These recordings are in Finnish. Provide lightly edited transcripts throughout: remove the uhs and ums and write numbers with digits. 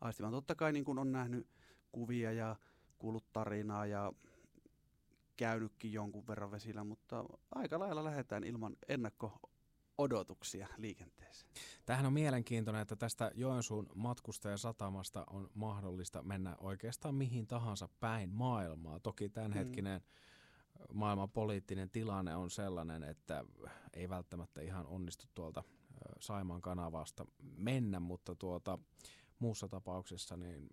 aistimaan. Totta kai niin kun on nähnyt kuvia ja kuullut tarinaa ja käynytkin jonkun verran vesillä, mutta aika lailla lähdetään ilman ennakko-odotuksia liikenteeseen. Tämähän on mielenkiintoinen, että tästä Joensuun matkustajasatamasta on mahdollista mennä oikeastaan mihin tahansa päin maailmaa. Toki tämänhetkinen maailman poliittinen tilanne on sellainen, että ei välttämättä ihan onnistu tuolta Saimaan kanavasta mennä, mutta muussa tapauksessa niin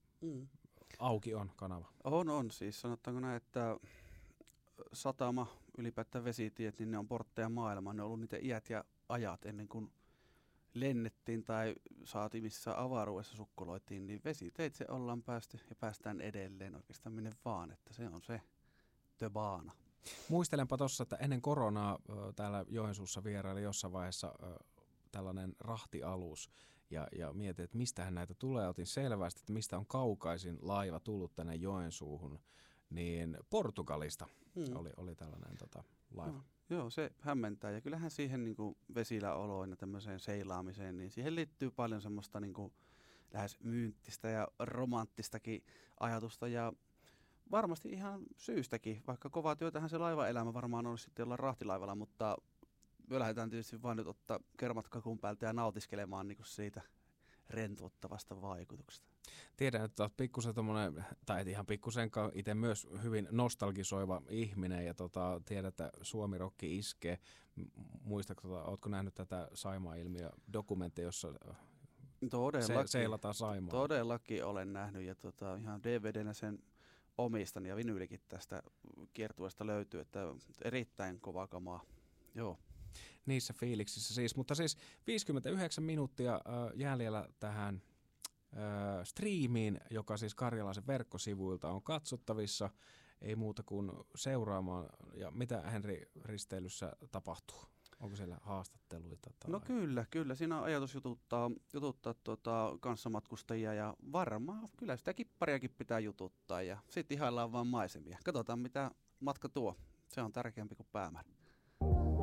auki on kanava. On. Siis sanotaanko näin, että satama, ylipäätään vesitiet, niin ne on portteja maailmaan. Ne on ollut niitä iät ja ajat ennen kuin lennettiin tai saatiin missä avaruudessa sukkuloitiin, niin vesiteitse ollaan päästy ja päästään edelleen oikeastaan minne vaan, että se on se töbaana. Muistelenpa tuossa, että ennen koronaa täällä Joensuussa vieraili jossain vaiheessa tällainen rahtialus ja mietin, että mistähän näitä tulee. Otin selvästi, että mistä on kaukaisin laiva tullut tänne Joensuuhun, niin Portugalista oli tällainen laiva. No, joo, se hämmentää ja kyllähän siihen niin kuin vesilläoloon ja tämmöiseen seilaamiseen, niin siihen liittyy paljon semmoista niin kuin lähes myynttistä ja romanttistakin ajatusta ja varmasti ihan syystäkin, vaikka kovaa työtähän se laivaelämä varmaan on sitten jollain rahtilaivalla, mutta me lähdetään tietysti vain nyt ottaa kermat kakun päältä ja nautiskelemaan niin kuin siitä rentouttavasta vaikutuksesta. Tiedän, että olet pikkusen tommoinen, tai et ihan pikkusenkaan, itse myös hyvin nostalgisoiva ihminen ja tiedän, että Suomi-rokki iskee. Muistatko, oletko nähnyt tätä Saimaa-ilmiö-dokumenttia, jossa seilataan Saimaa? Todellakin olen nähnyt ja ihan DVDnä sen omistan ja vinyylikin tästä kiertueesta löytyy, että erittäin kova kamaa. Joo. Niissä fiiliksissä siis, mutta siis 59 minuuttia jäljellä tähän striimiin, joka siis Karjalaisen verkkosivuilta on katsottavissa, ei muuta kuin seuraamaan. Ja mitä Henri risteilyssä tapahtuu? Onko siellä haastatteluita? Tai... No kyllä. Siinä on ajatus jututtaa kanssamatkustajia ja varmaan kyllä sitä kippariakin pitää jututtaa ja sitten ihaillaan vaan maisemia. Katsotaan mitä matka tuo. Se on tärkeämpi kuin päämäärä.